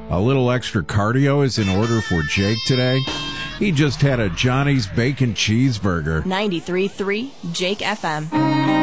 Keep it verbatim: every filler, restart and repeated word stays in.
A little extra cardio is in order for Jake today. He just had a Johnny's Bacon Cheeseburger. ninety-three point three Jake F M.